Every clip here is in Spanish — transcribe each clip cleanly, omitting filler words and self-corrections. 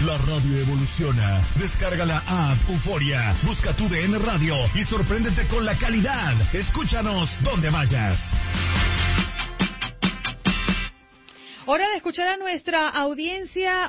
La radio evoluciona. Descarga la app Euforia, busca tu DN Radio y sorpréndete con la calidad. Escúchanos donde vayas. Hora de escuchar a nuestra audiencia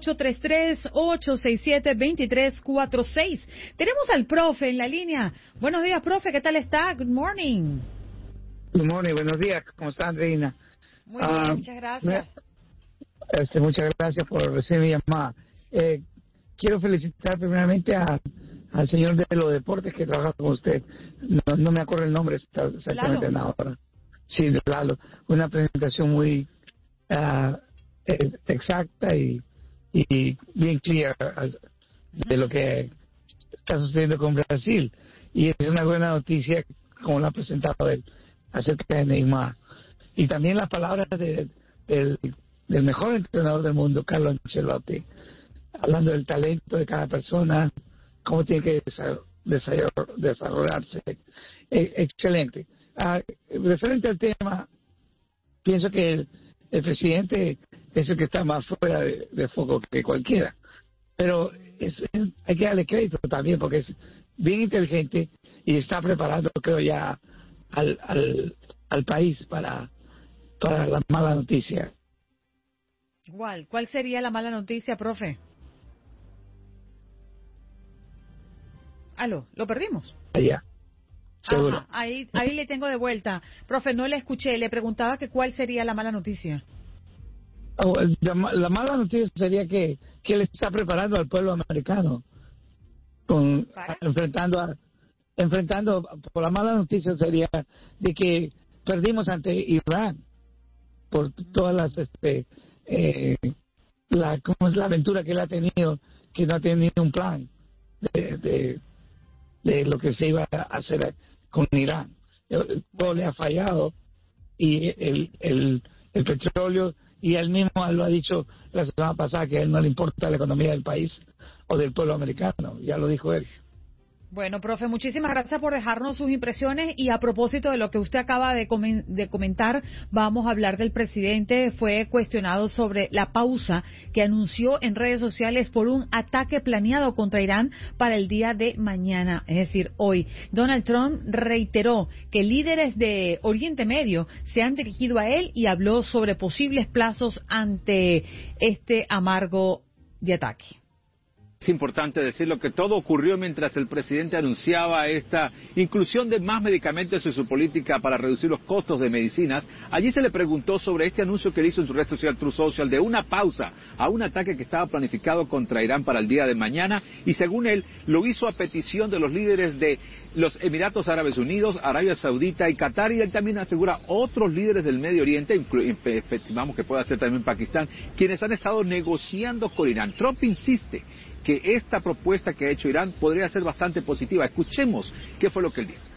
1833-867-2346. Tenemos al profe en la línea. Buenos días, profe, ¿qué tal está? Good morning. Good morning, buenos días. ¿Cómo está, Andreina? Muy bien, muchas gracias. Muchas gracias por recibir mi llamada. Quiero felicitar primeramente al señor de los deportes que trabaja con usted. No me acuerdo el nombre exactamente ahora. Sí, de Lalo. Una presentación muy exacta y bien clara de lo que está sucediendo con Brasil. Y es una buena noticia, como la ha presentado él, acerca de Neymar. Y también las palabras del mejor entrenador del mundo, Carlo Ancelotti, hablando del talento de cada persona, cómo tiene que desarrollarse. Excelente. Referente al tema, pienso que el presidente es el que está más fuera de foco que cualquiera. Pero hay que darle crédito también, porque es bien inteligente y está preparando, creo, ya al país para la mala noticia. ¿Cuál sería la mala noticia, profe? Aló, ¿lo perdimos? Allá. Ajá, ahí le tengo de vuelta. Profe, no le escuché, le preguntaba que cuál sería la mala noticia. La mala noticia sería que él está preparando al pueblo americano, enfrentando, por la mala noticia sería de que perdimos ante Irán por todas las ¿cómo es la aventura que él ha tenido, que no ha tenido un plan de lo que se iba a hacer con Irán. Todo le ha fallado y el petróleo, y él mismo lo ha dicho la semana pasada, que a él no le importa la economía del país o del pueblo americano, ya lo dijo él. Bueno, profe, muchísimas gracias por dejarnos sus impresiones, y a propósito de lo que usted acaba de comentar, vamos a hablar del presidente. Fue cuestionado sobre la pausa que anunció en redes sociales por un ataque planeado contra Irán para el día de mañana, es decir, hoy. Donald Trump reiteró que líderes de Oriente Medio se han dirigido a él y habló sobre posibles plazos ante este amargo de ataque. Es importante decirlo que todo ocurrió mientras el presidente anunciaba esta inclusión de más medicamentos en su política para reducir los costos de medicinas. Allí se le preguntó sobre este anuncio que hizo en su red social Truth Social de una pausa a un ataque que estaba planificado contra Irán para el día de mañana, y según él lo hizo a petición de los líderes de los Emiratos Árabes Unidos, Arabia Saudita y Qatar, y él también asegura otros líderes del Medio Oriente, estimamos que pueda ser también Pakistán, quienes han estado negociando con Irán. Trump insiste que esta propuesta que ha hecho Irán podría ser bastante positiva. Escuchemos qué fue lo que él dijo.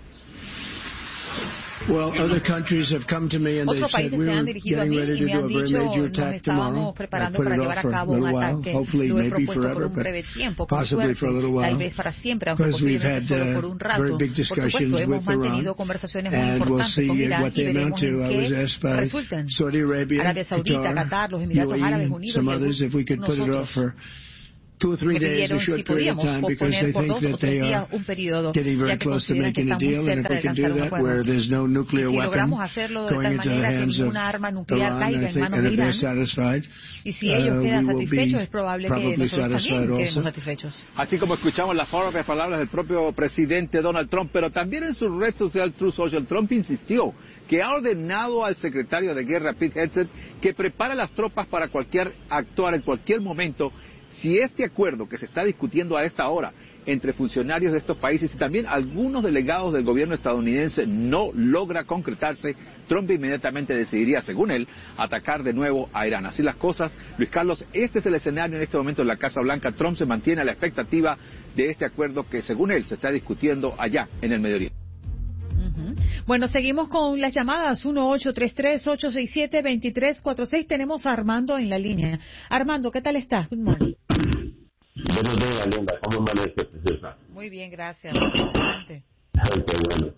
Otros países se han dirigido a mí y me han dicho, nos estábamos preparando para llevar a cabo un ataque. Lo he propuesto por un breve tiempo, por suerte, tal vez para siempre, aunque posiblemente solo por un rato. Por supuesto, hemos mantenido conversaciones muy importantes con Irán y veremos en qué resulten. Arabia Saudita, Qatar, los Emiratos Árabes Unidos y nosotros. Me pidieron si podíamos posponer por 2 o 3 días un periodo, ya que consideran que estamos muy cerca de alcanzar un acuerdo. Y si logramos hacerlo de tal manera que ninguna arma nuclear caiga en manos de Irán, y si ellos quedan satisfechos, es probable que nosotros también quedemos satisfechos. Así como escuchamos las propias palabras del propio presidente Donald Trump, pero también en su red social Truth Social, Trump insistió que ha ordenado al secretario de guerra Pete Hegseth que prepare las tropas para actuar en cualquier momento si este acuerdo que se está discutiendo a esta hora entre funcionarios de estos países y también algunos delegados del gobierno estadounidense no logra concretarse. Trump inmediatamente decidiría, según él, atacar de nuevo a Irán. Así las cosas, Luis Carlos, este es el escenario en este momento en la Casa Blanca. Trump se mantiene a la expectativa de este acuerdo que, según él, se está discutiendo allá en el Medio Oriente. Bueno, seguimos con las llamadas 1833-867-2346. Tenemos a Armando en la línea. Armando, ¿qué tal estás? Good morning. Buenos días, Linda. ¿Cómo amanece, preciosa? Muy bien, gracias. Adelante. Ay, qué bueno.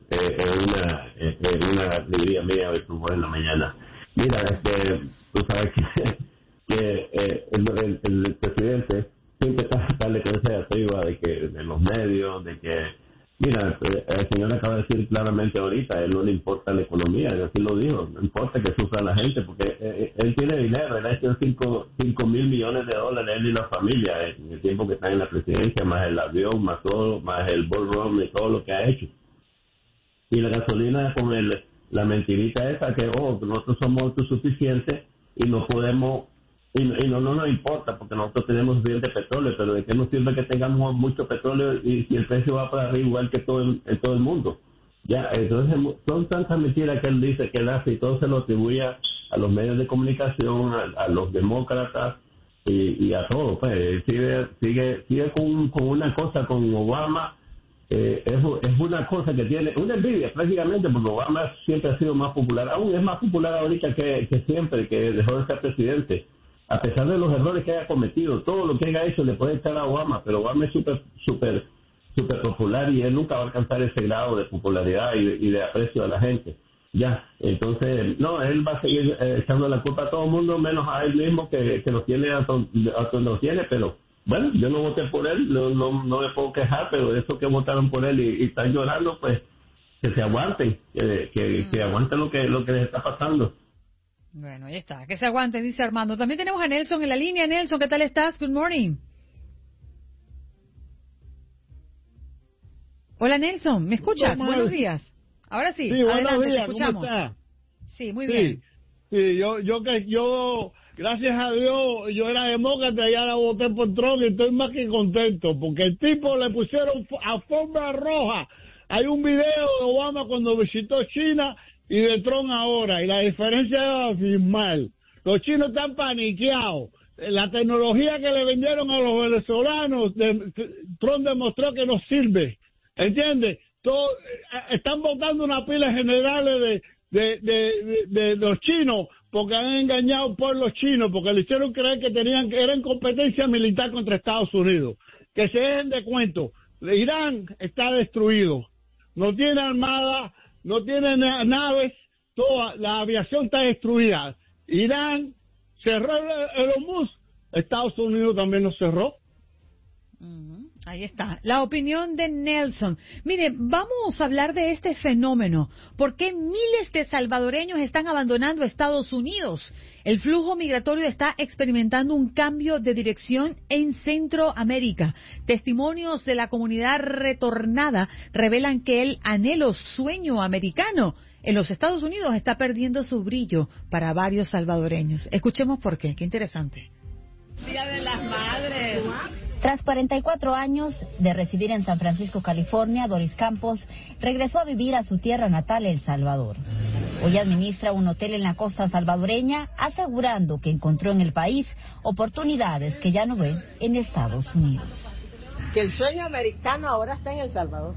Es una alegría mía ver tu voz en la mañana. Mira, tú sabes que que el presidente siempre está darle cabeza arriba de que de los medios, de que, mira, el señor acaba de decir claramente ahorita, a él no le importa la economía, así lo dijo, no importa que sufra la gente, porque él tiene dinero, él ha hecho 5 mil millones de dólares, él y la familia, en el tiempo que está en la presidencia, más el avión, más todo, más el bullrun y todo lo que ha hecho. Y la gasolina con la mentirita esa que, nosotros somos autosuficientes y no podemos, y no nos importa porque nosotros tenemos suficiente petróleo, pero ¿de qué nos sirve que tengamos mucho petróleo y si el precio va para arriba igual que en todo el mundo? Ya, entonces son tantas mentiras que él dice, que él hace, y todo se lo atribuye a los medios de comunicación, a los demócratas y a todo. Pues sigue con una cosa con Obama. Es una cosa que tiene una envidia prácticamente, porque Obama siempre ha sido más popular, aún es más popular ahorita que siempre, que dejó de ser presidente, a pesar de los errores que haya cometido. Todo lo que haya hecho le puede echar a Obama, pero Obama es súper popular y él nunca va a alcanzar ese grado de popularidad y de aprecio a la gente. Ya, entonces, no, él va a seguir echando la culpa a todo el mundo, menos a él mismo que lo tiene a donde lo tiene, pero bueno, yo no voté por él, no me puedo quejar, pero eso que votaron por él y están llorando, pues que se aguanten, que aguanten lo que les está pasando. Bueno, ahí está, que se aguanten, dice Armando. También tenemos a Nelson en la línea. Nelson, ¿qué tal estás? Good morning. Hola Nelson, ¿me escuchas? Buenos días. Ahora sí, adelante, te escuchamos. ¿Cómo está? Sí, muy bien. Sí, yo gracias a Dios, yo era demócrata y ahora voté por Trump y estoy más que contento, porque el tipo le pusieron alfombra roja. Hay un video de Obama cuando visitó China y de Trump ahora, y la diferencia es abismal. Los chinos están paniqueados. La tecnología que le vendieron a los venezolanos, Trump demostró que no sirve. ¿Entiendes? Están votando una pila generales de los chinos porque han engañado al pueblo chino, porque le hicieron creer que eran competencia militar contra Estados Unidos. Que se dejen de cuento. Irán está destruido. No tiene armada, no tiene naves, toda la aviación está destruida. Irán cerró el Hormuz, Estados Unidos también lo cerró. Ahí está, la opinión de Nelson. Mire, vamos a hablar de este fenómeno. ¿Por qué miles de salvadoreños están abandonando Estados Unidos? El flujo migratorio está experimentando un cambio de dirección en Centroamérica. Testimonios de la comunidad retornada revelan que el anhelo sueño americano en los Estados Unidos está perdiendo su brillo para varios salvadoreños. Escuchemos por qué, qué interesante. Día de las Madres. Tras 44 años de residir en San Francisco, California, Doris Campos regresó a vivir a su tierra natal, El Salvador. Hoy administra un hotel en la costa salvadoreña, asegurando que encontró en el país oportunidades que ya no ve en Estados Unidos. Que el sueño americano ahora está en El Salvador,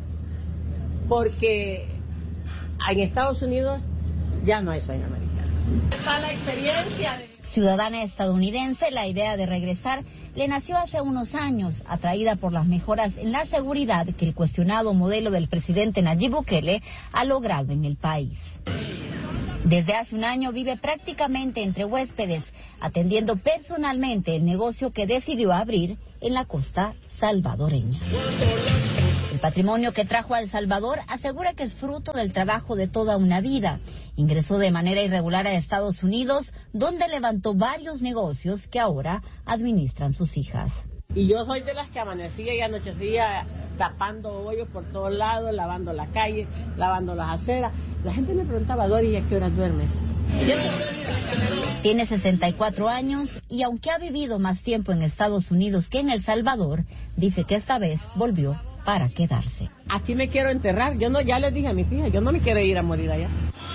porque en Estados Unidos ya no hay sueño americano. Está la experiencia de... Ciudadana estadounidense, la idea de regresar le nació hace unos años, atraída por las mejoras en la seguridad que el cuestionado modelo del presidente Nayib Bukele ha logrado en el país. Desde hace un año vive prácticamente entre huéspedes, atendiendo personalmente el negocio que decidió abrir en la costa salvadoreña. El patrimonio que trajo a El Salvador asegura que es fruto del trabajo de toda una vida. Ingresó de manera irregular a Estados Unidos, donde levantó varios negocios que ahora administran sus hijas. Y yo soy de las que amanecía y anochecía tapando hoyos por todos lados, lavando la calle, lavando las aceras. La gente me preguntaba, Dori, ¿a qué hora duermes? ¿Siempre? Tiene 64 años y aunque ha vivido más tiempo en Estados Unidos que en El Salvador, dice que esta vez volvió para quedarse. Aquí me quiero enterrar. Ya les dije a mis hijas, yo no me quiero ir a morir allá.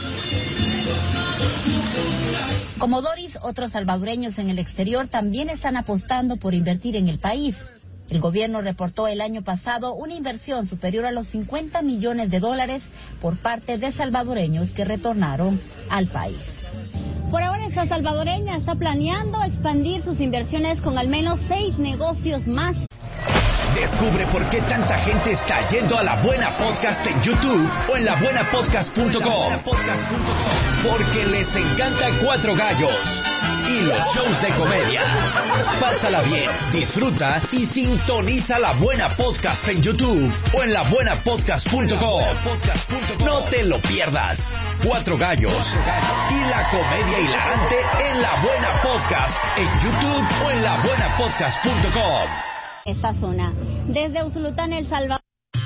Como Doris, otros salvadoreños en el exterior también están apostando por invertir en el país. El gobierno reportó el año pasado una inversión superior a los $50 millones por parte de salvadoreños que retornaron al país. Por ahora esta salvadoreña está planeando expandir sus inversiones con al menos 6 negocios más. Descubre por qué tanta gente está yendo a La Buena Podcast en YouTube o en labuenapodcast.com. Porque les encanta Cuatro Gallos. y los shows de comedia. Pásala bien, disfruta y sintoniza La Buena Podcast en YouTube o en labuenapodcast.com. No te lo pierdas. 4 gallos y la comedia hilarante en La Buena Podcast en YouTube o en labuenapodcast.com. Esta zona, desde Usulután, El Salvador.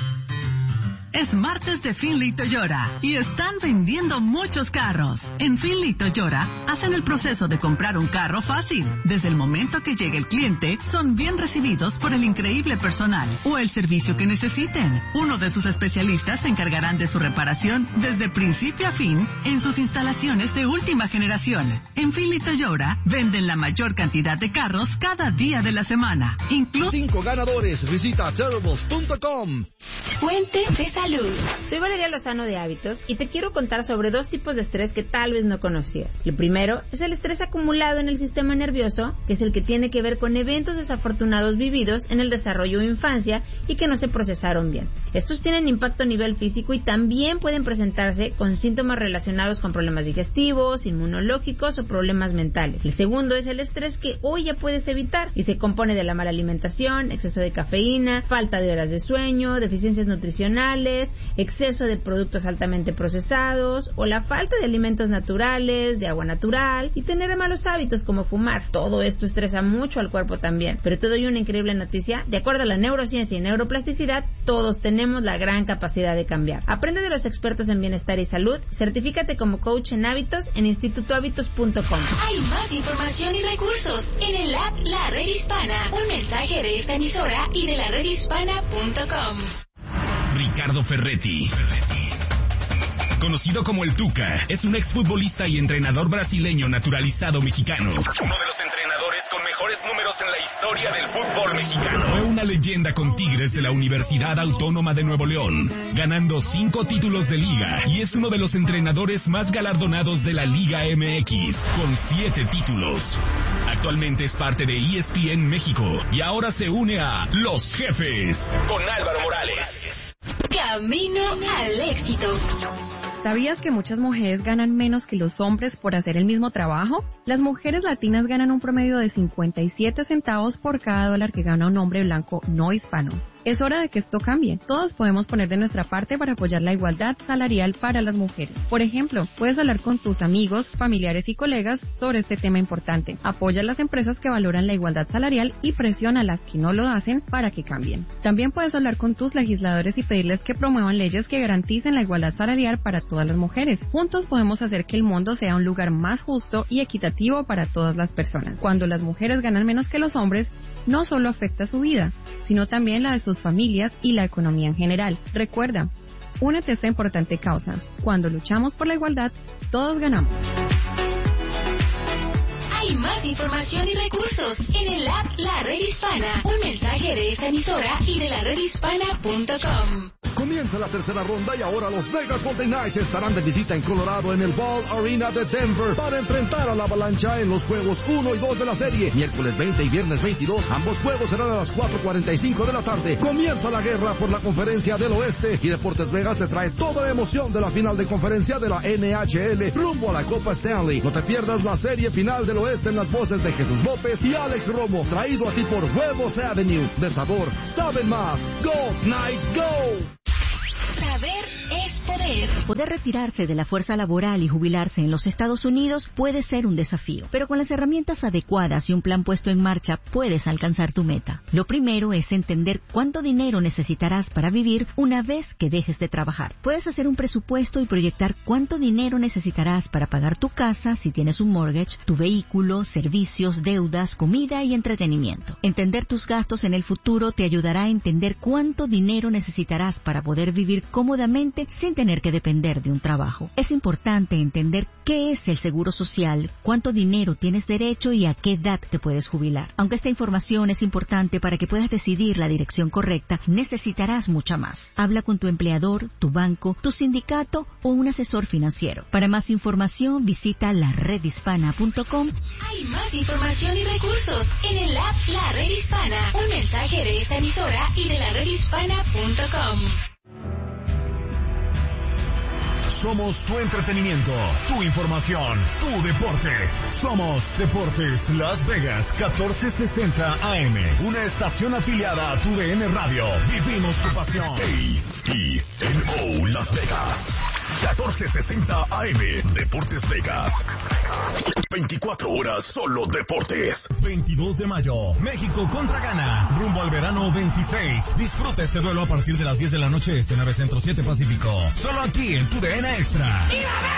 Es martes de Finley Toyota y están vendiendo muchos carros. En Finley Toyota hacen el proceso de comprar un carro fácil. Desde el momento que llegue el cliente, son bien recibidos por el increíble personal o el servicio que necesiten. Uno de sus especialistas se encargarán de su reparación desde principio a fin en sus instalaciones de última generación. En Finley Toyota venden la mayor cantidad de carros cada día de la semana. 5 ganadores. Visita terribles.com. Fuente de salud. Soy Valeria Lozano de Hábitos y te quiero contar sobre 2 tipos de estrés que tal vez no conocías. El primero es el estrés acumulado en el sistema nervioso, que es el que tiene que ver con eventos desafortunados vividos en el desarrollo o infancia y que no se procesaron bien. Estos tienen impacto a nivel físico y también pueden presentarse con síntomas relacionados con problemas digestivos, inmunológicos o problemas mentales. El segundo es el estrés que hoy ya puedes evitar y se compone de la mala alimentación, exceso de cafeína, falta de horas de sueño, deficiencias nutricionales, exceso de productos altamente procesados o la falta de alimentos naturales, de agua natural y tener malos hábitos como fumar. Todo esto estresa mucho al cuerpo también. Pero te doy una increíble noticia. De acuerdo a la neurociencia y neuroplasticidad, todos tenemos la gran capacidad de cambiar. Aprende de los expertos en bienestar y salud. Certifícate como coach en hábitos en institutohábitos.com. Hay más información y recursos en el app La Red Hispana. Un mensaje de esta emisora y de la redhispana.com. Ricardo Ferretti, conocido como el Tuca, es un exfutbolista y entrenador brasileño naturalizado mexicano. Uno de los entrenadores con mejores números en la historia del fútbol mexicano. Fue una leyenda con Tigres de la Universidad Autónoma de Nuevo León, ganando 5 títulos de liga, y es uno de los entrenadores más galardonados de la Liga MX, con 7 títulos. Actualmente es parte de ESPN México y ahora se une a Los Jefes con Álvaro Morales. Camino al éxito. ¿Sabías que muchas mujeres ganan menos que los hombres por hacer el mismo trabajo? Las mujeres latinas ganan un promedio de 57 centavos por cada dólar que gana un hombre blanco no hispano. Es hora de que esto cambie. Todos podemos poner de nuestra parte para apoyar la igualdad salarial para las mujeres. Por ejemplo, puedes hablar con tus amigos, familiares y colegas sobre este tema importante. Apoya a las empresas que valoran la igualdad salarial y presiona a las que no lo hacen para que cambien. También puedes hablar con tus legisladores y pedirles que promuevan leyes que garanticen la igualdad salarial para todas las mujeres. Juntos podemos hacer que el mundo sea un lugar más justo y equitativo para todas las personas. Cuando las mujeres ganan menos que los hombres, no solo afecta su vida, sino también la de sus familias y la economía en general. Recuerda, únete a esta importante causa. Cuando luchamos por la igualdad, todos ganamos. Hay más información y recursos en el app La Red Hispana. Un mensaje de esta emisora y de la redhispana.com. Comienza la tercera ronda y ahora los Vegas Golden Knights estarán de visita en Colorado en el Ball Arena de Denver para enfrentar a la Avalancha en los juegos 1 y 2 de la serie. Miércoles 20 y viernes 22, ambos juegos serán a las 4:45 de la tarde. Comienza la guerra por la Conferencia del Oeste y Deportes Vegas te trae toda la emoción de la final de conferencia de la NHL rumbo a la Copa Stanley. No te pierdas la serie final del Oeste en las voces de Jesús López y Alex Romo, traído a ti por Huevos Avenue. De sabor, saben más. Go Knights, go! Saber es poder. Poder retirarse de la fuerza laboral y jubilarse en los Estados Unidos puede ser un desafío, pero con las herramientas adecuadas y un plan puesto en marcha puedes alcanzar tu meta. Lo primero es entender cuánto dinero necesitarás para vivir una vez que dejes de trabajar. Puedes hacer un presupuesto y proyectar cuánto dinero necesitarás para pagar tu casa si tienes un mortgage, tu vehículo, servicios, deudas, comida y entretenimiento. Entender tus gastos en el futuro te ayudará a entender cuánto dinero necesitarás para poder vivir cómodamente sin tener que depender de un trabajo. Es importante entender qué es el seguro social, cuánto dinero tienes derecho y a qué edad te puedes jubilar. Aunque esta información es importante para que puedas decidir la dirección correcta, necesitarás mucha más. Habla con tu empleador, tu banco, tu sindicato o un asesor financiero. Para más información, visita laredhispana.com. Hay más información y recursos en el app La Red Hispana. Un mensaje de esta emisora y de laredhispana.com. Somos tu entretenimiento, tu información, tu deporte. Somos Deportes Las Vegas 1460 AM, una estación afiliada a tu DN Radio. Vivimos tu pasión. KTNO Las Vegas 1460 AM, Deportes Vegas. 24 horas solo deportes. 22 de mayo, México contra Ghana, rumbo al verano 26. Disfruta este duelo a partir de las 10 de la noche, 9 Centro 7 Pacífico. Solo aquí en tu DN Extra.